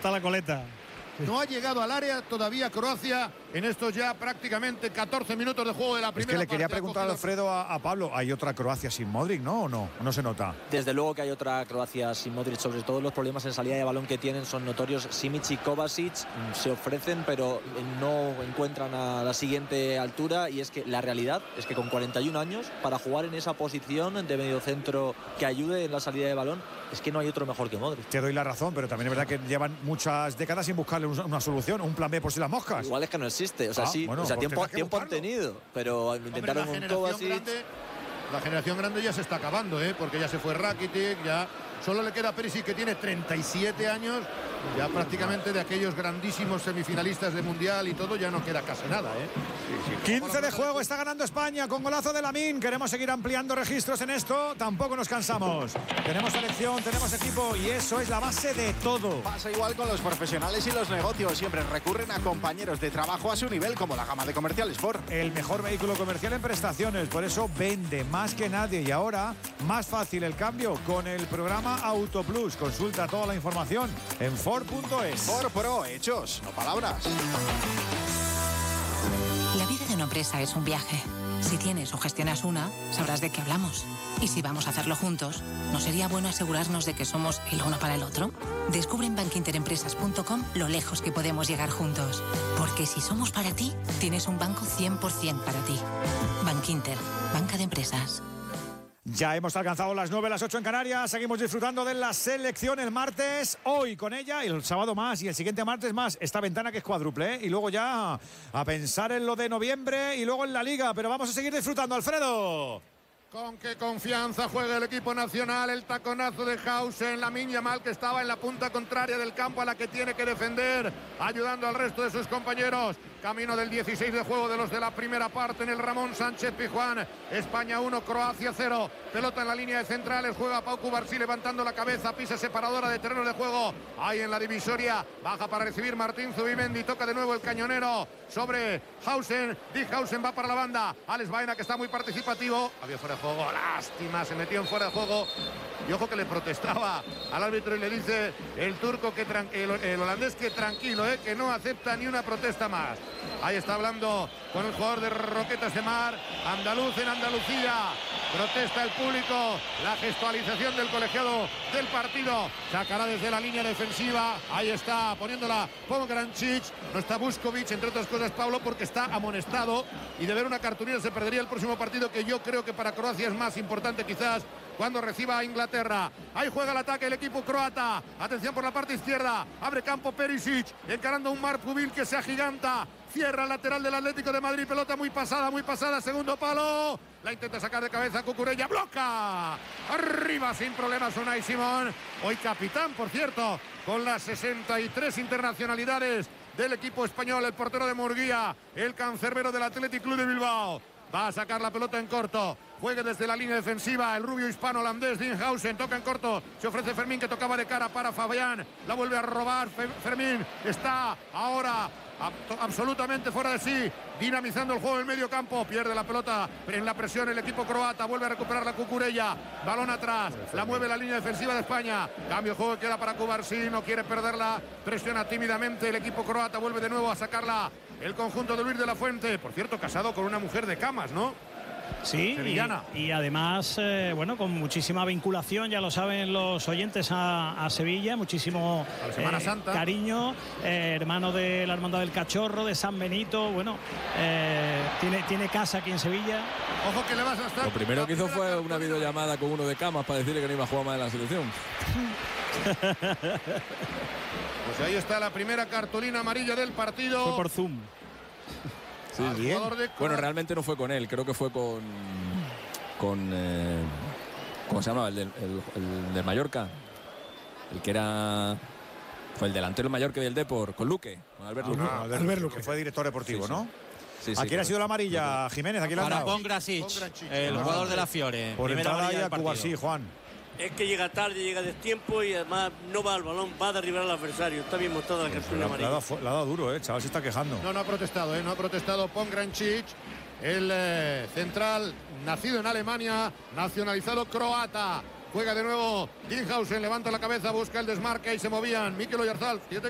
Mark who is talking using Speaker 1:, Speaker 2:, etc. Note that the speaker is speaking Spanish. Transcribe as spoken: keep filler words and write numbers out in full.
Speaker 1: Hasta la coleta.
Speaker 2: No ha llegado al área todavía Croacia en estos ya prácticamente catorce minutos de juego de la primera
Speaker 3: parte. Es que le quería
Speaker 2: parte.
Speaker 3: preguntar a Alfredo a, a Pablo, ¿hay otra Croacia sin Modric, no? ¿O no? ¿O no se nota?
Speaker 4: Desde luego que hay otra Croacia sin Modric, sobre todo los problemas en salida de balón que tienen son notorios. Simic y Kovacic se ofrecen pero no encuentran a la siguiente altura, y es que la realidad es que con cuarenta y un años, para jugar en esa posición de mediocentro que ayude en la salida de balón, es que no hay otro mejor que Modric.
Speaker 3: Te doy la razón, pero también es verdad que llevan muchas décadas sin buscarle una solución, un plan B por si las moscas.
Speaker 4: Igual es que no existe, o sea,
Speaker 3: ah,
Speaker 4: sí,
Speaker 3: bueno,
Speaker 4: o sea,
Speaker 3: pues
Speaker 4: tiempo, tiempo han tenido, pero lo intentaron
Speaker 2: Hombre,
Speaker 4: con Kovacic.
Speaker 2: Grande, la generación grande ya se está acabando, ¿eh? Porque ya se fue Rakitic, ya solo le queda Perisic, que tiene treinta y siete años, ya prácticamente de aquellos grandísimos semifinalistas de Mundial y todo, ya no queda casi nada, ¿eh?
Speaker 3: Sí, sí. quince de juego, está ganando España con golazo de Lamine. Queremos seguir ampliando registros en esto, tampoco nos cansamos. Tenemos selección, tenemos equipo y eso es la base de todo.
Speaker 5: Pasa igual con los profesionales y los negocios, siempre recurren a compañeros de trabajo a su nivel, como la gama de comerciales Ford.
Speaker 3: El mejor vehículo comercial en prestaciones, por eso vende más que nadie, y ahora más fácil el cambio con el programa Autoplus. Consulta toda la información en Ford punto es.
Speaker 5: Ford Pro, hechos, no palabras.
Speaker 6: La vida de una empresa es un viaje. Si tienes o gestionas una, sabrás de qué hablamos. Y si vamos a hacerlo juntos, ¿no sería bueno asegurarnos de que somos el uno para el otro? Descubre en bankinterempresas punto com lo lejos que podemos llegar juntos. Porque si somos para ti, tienes un banco cien por ciento para ti. Bankinter, banca de empresas.
Speaker 3: Ya hemos alcanzado las nueve, las ocho en Canarias. Seguimos disfrutando de la selección el martes, hoy con ella, y el sábado más, y el siguiente martes más. Esta ventana que es cuádruple, ¿eh? Y luego ya a pensar en lo de noviembre y luego en la Liga. Pero vamos a seguir disfrutando, Alfredo.
Speaker 2: Con qué confianza juega el equipo nacional, el taconazo de Hausen, Lamine Yamal, que estaba en la punta contraria del campo a la que tiene que defender, ayudando al resto de sus compañeros. Camino del dieciséis de juego de los de la primera parte en el Ramón Sánchez Pizjuán. España uno, Croacia cero. Pelota en la línea de centrales, juega Pau Cubarsí levantando la cabeza, pisa separadora de terreno de juego. Ahí en la divisoria, baja para recibir Martín Zubimendi, toca de nuevo el cañonero sobre Hausen. Di Hausen va para la banda. Alex Baena, que está muy participativo. Había fuera de juego, lástima, se metió en fuera de juego. Y ojo que le protestaba al árbitro y le dice el turco, que el, el holandés, que tranquilo, eh, que no acepta ni una protesta más. Ahí está hablando con el jugador de Roquetas de Mar, andaluz en Andalucía. Protesta el público, la gestualización del colegiado del partido. Sacará desde la línea defensiva. Ahí está poniéndola Pograncic. No está Vuskovic, entre otras cosas, Pablo, porque está amonestado. Y de ver una cartulina se perdería el próximo partido, que yo creo que para Croacia es más importante quizás cuando reciba a Inglaterra. Ahí juega el ataque el equipo croata. Atención por la parte izquierda. Abre campo Perisic, encarando un Marpubil que se agiganta. Cierra el lateral del Atlético de Madrid. Pelota muy pasada, muy pasada. Segundo palo. La intenta sacar de cabeza Cucurella. ¡Bloca! Arriba sin problemas Unai Simón. Hoy capitán, por cierto, con las sesenta y tres internacionalidades del equipo español. El portero de Murguía, el cancerbero del Athletic Club de Bilbao. Va a sacar la pelota en corto. Juegue desde la línea defensiva el rubio hispano-holandés Dinhausen. Toca en corto. Se ofrece Fermín, que tocaba de cara para Fabián. La vuelve a robar Fermín. Está ahora absolutamente fuera de sí, dinamizando el juego en el medio campo. Pierde la pelota en la presión el equipo croata. Vuelve a recuperar la Cucurella. Balón atrás. La mueve la línea defensiva de España. Cambio de juego, queda para Cubarsí. No quiere perderla. Presiona tímidamente el equipo croata. Vuelve de nuevo a sacarla el conjunto de Luis de la Fuente. Por cierto, casado con una mujer de Camas, ¿no?
Speaker 1: Sí, y, y además, eh, bueno, con muchísima vinculación, ya lo saben los oyentes, a, a Sevilla, muchísimo
Speaker 2: Semana eh, Santa.
Speaker 1: cariño, eh, hermano de la Hermandad del Cachorro, de San Benito, bueno, eh, tiene, tiene casa aquí en Sevilla.
Speaker 2: Ojo que le vas a estar.
Speaker 7: Lo primero que hizo fue una videollamada con uno de Camas para decirle que no iba a jugar más en la selección.
Speaker 2: Pues ahí está la primera cartulina amarilla del partido.
Speaker 1: Fue por Zoom.
Speaker 7: Sí, bien. Bueno, realmente no fue con él, creo que fue con con eh, ¿cómo se llama? El del, el, el del Mallorca, el que era fue el delantero del Mallorca y del Depor, con Luque, con Albert Luque.
Speaker 3: Ah, Albert, Albert Luque, que fue director deportivo, sí, sí. ¿no?
Speaker 7: Sí, sí,
Speaker 3: ¿A quién ha sido la amarilla, Jiménez? ¿A quién la ha dado?
Speaker 8: Para Pongracic, el jugador de la Fiore.
Speaker 3: Por entrada y a Cubarsí, Juan.
Speaker 9: Es que llega tarde, llega a destiempo y además no va al balón, va a derribar al adversario. Está bien montada la cartulina amarilla.
Speaker 3: Le ha dado duro, eh, chaval, se está quejando.
Speaker 2: No, no ha protestado, eh, no ha protestado Pograncic, el eh, central nacido en Alemania, nacionalizado croata. Juega de nuevo Dinhausen, levanta la cabeza, busca el desmarque y se movían Mikel Oyarzabal. Fíjate